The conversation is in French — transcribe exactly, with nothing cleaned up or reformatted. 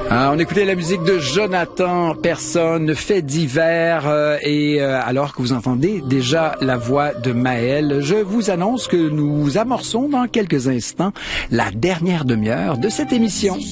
Ah, on écoutait la musique de Jonathan Personne, fait divers, euh, et euh, alors que vous entendez déjà la voix de Maël, je vous annonce que nous amorçons dans quelques instants la dernière demi-heure de cette émission.